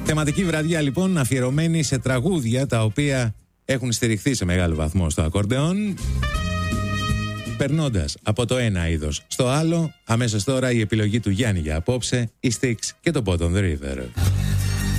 Θεματική βραδιά λοιπόν αφιερωμένη σε τραγούδια τα οποία έχουν στηριχθεί σε μεγάλο βαθμό στο ακορντεόν, περνώντας από το ένα είδος στο άλλο. Αμέσως τώρα η επιλογή του Γιάννη για απόψε, η Styx και το Bottom the River.